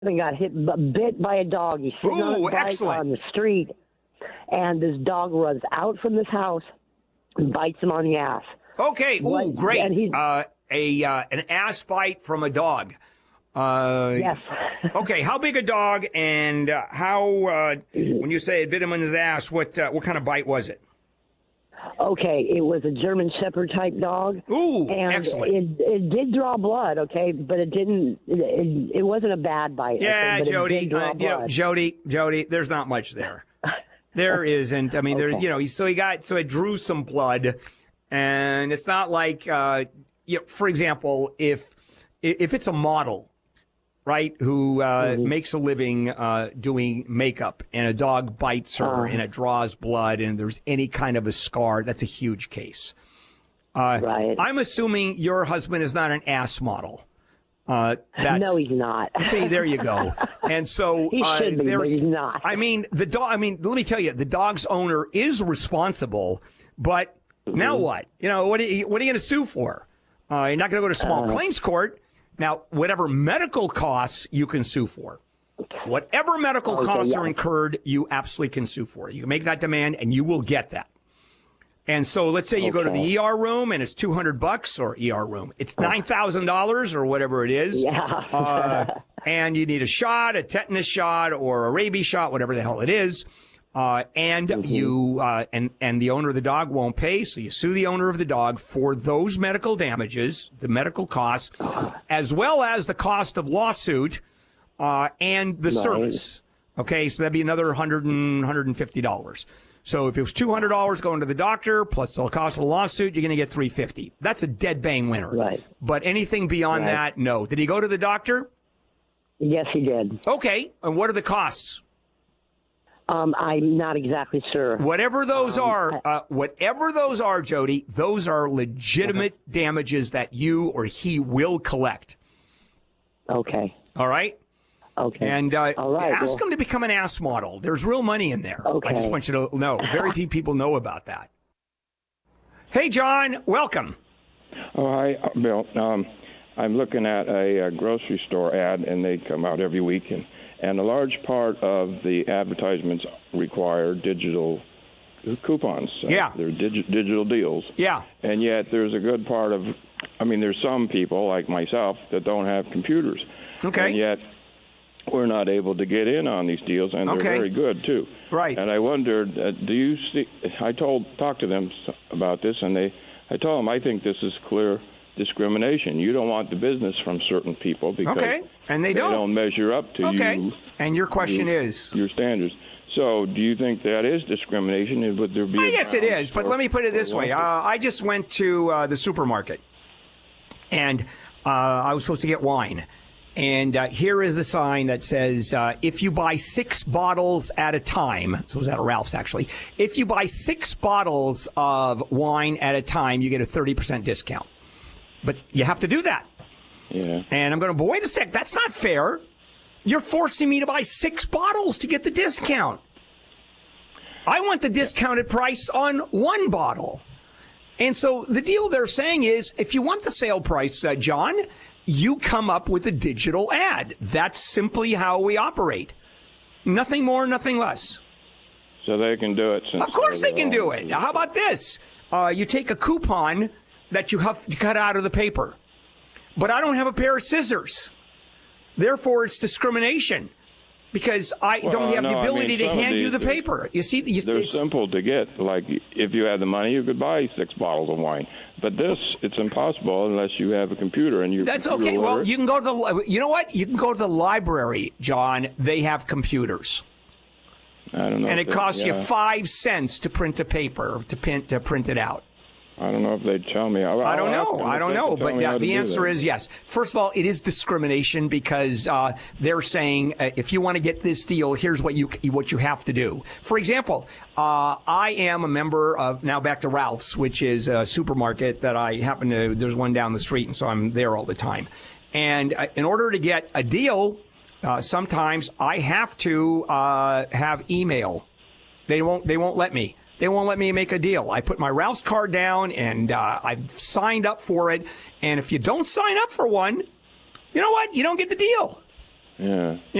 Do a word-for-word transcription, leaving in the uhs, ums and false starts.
and got hit, bit by a dog. He's sitting Ooh, on his bike excellent. on the street, and this dog runs out from this house and bites him on the ass. Okay, ooh, What- and great. he's- Uh, a uh, an ass bite from a dog. Uh, Yes. Okay, how big a dog, and uh, how? Uh, when you say it bit him in his ass, what uh, what kind of bite was it? Okay, it was a German Shepherd type dog. Ooh, and excellent. It, it did draw blood, okay, but it didn't. It, it, it wasn't a bad bite. Yeah, okay, but Jody. It did draw Uh, you know, blood. Jody. Jody. There's not much there. There isn't. I mean, Okay. there's. You know, he, so he got. So it drew some blood, and it's not like. Uh, you know, for example, if if it's a model, right, who uh, Mm-hmm. makes a living uh, doing makeup, and a dog bites her, Uh-huh. and it draws blood, and there's any kind of a scar, that's a huge case. Uh, Right. I'm assuming your husband is not an ass model. Uh, that's, No, he's not. See, there you go. And so He uh, should be, but there's, he's not. I mean, the dog. I mean, let me tell you, the dog's owner is responsible, but now Mm-hmm. what? You know, what are you, what are you going to sue for? Uh, you're not going to go to small Uh. claims court. Now, whatever medical costs you can sue for. Whatever medical Okay, costs yeah. are incurred, you absolutely can sue for. You can make that demand, and you will get that. And so, let's say you go to the Okay. E R room, and it's two hundred bucks, or E R room, it's nine thousand dollars or whatever it is. Yeah. uh, and you need a shot, a tetanus shot, or a rabies shot, whatever the hell it is. Uh, and Mm-hmm. you uh, and and the owner of the dog won't pay, so you sue the owner of the dog for those medical damages, the medical costs, as well as the cost of lawsuit uh, and the Right. service. Okay, so that'd be another one hundred and one hundred fifty dollars. So if it was two hundred dollars going to the doctor plus the cost of the lawsuit, you're going to get three hundred fifty dollars. That's a dead bang winner. Right. But anything beyond Right. that, no. Did he go to the doctor? Yes, he did. Okay, and what are the costs? Um, I'm not exactly sure. Whatever those Um, are, uh, whatever those are, Jody, those are legitimate damages that you or he will collect. Okay. All right? Okay. And uh, All right, ask well- him to become an ass model. There's real money in there. I Okay. just want you to know. Very few people know about that. Hey, John, welcome. Oh, hi, uh, Bill. Um, I'm looking at a, a grocery store ad, and they come out every week, and, and a large part of the advertisements require digital coupons. Uh, Yeah. They're digi- digital deals. Yeah. And yet there's a good part of, I mean, there's some people like myself that don't have computers. Okay. And yet we're not able to get in on these deals, and Okay. they're very good, too. Right. And I wondered, uh, do you see, I told, talked to them s- about this, and they, I told them I think this is clear discrimination. You don't want the business from certain people because Okay. And they don't. don't measure up to Okay. you. And your question you- is? your standards. So, do you think that is discrimination? And would there be? I a guess it grounds is, but for- let me put it this for way. Uh, lawsuit? I just went to uh, the supermarket, and uh, I was supposed to get wine. And uh, here is the sign that says, uh, if you buy six bottles at a time, so it was at a Ralph's actually, if you buy six bottles of wine at a time, you get a thirty percent discount. But you have to do that. Yeah. And I'm going to, but wait a sec, that's not fair. You're forcing me to buy six bottles to get the discount. I want the discounted price on one bottle. And so the deal they're saying is, if you want the sale price, uh, John, you come up with a digital ad. That's simply how we operate. Nothing more, nothing less. So they can do it. Since Of course they they're can do all- it. Now, how about this? Uh, you take a coupon that you have to cut out of the paper. But I don't have a pair of scissors. Therefore, it's discrimination because I Well, don't have no, the I ability mean, to some of hand you these the are- paper. You see, you, They're it's, simple to get. Like, if you had the money, you could buy six bottles of wine. But this, it's impossible unless you have a computer and you. that's okay. Well, you can go to the. You know what? You can go to the library, John. They have computers, I don't know. and if it they- costs you yeah. five cents to print a paper to print to print it out. I don't know if they'd tell me. I'll, I don't I'll ask know. them I if don't they know. can tell But me yeah, how to the do answer that. is yes. First of all, it is discrimination because uh, they're saying uh, if you want to get this deal, here's what you what you have to do. For example, uh, I am a member of now back to Ralph's, which is a supermarket that I happen to. There's one down the street, and so I'm there all the time. And uh, in order to get a deal, uh, sometimes I have to uh, have email. They won't. They won't let me. They won't let me make a deal. I put my Ralph's card down and uh, I've signed up for it. And if you don't sign up for one, you know what? You don't get the deal. Yeah.